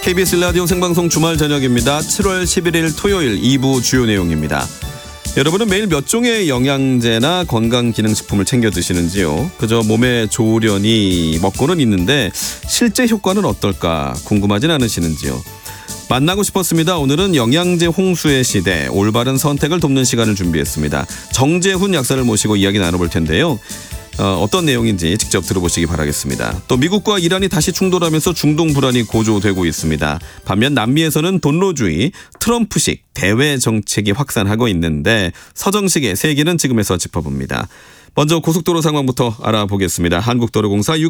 KBS 라디오 생방송 주말 저녁입니다. 7월 11일 토요일 2부 주요 내용입니다. 여러분은 매일 몇 종의 영양제나 건강기능식품을 챙겨 드시는지요? 그저 몸에 좋으려니 먹고는 있는데 실제 효과는 어떨까 궁금하진 않으시는지요? 만나고 싶었습니다. 오늘은 영양제 홍수의 시대, 올바른 선택을 돕는 시간을 준비했습니다. 정재훈 약사를 모시고 이야기 나눠볼 텐데요. 어떤 내용인지 직접 들어보시기 바라겠습니다. 또 미국과 이란이 다시 충돌하면서 중동 불안이 고조되고 있습니다. 반면 남미에서는 돈로주의, 트럼프식 대외 정책이 확산하고 있는데 서정식의 세계는 지금에서 짚어봅니다. 먼저 고속도로 상황부터 알아보겠습니다. 한국도로공사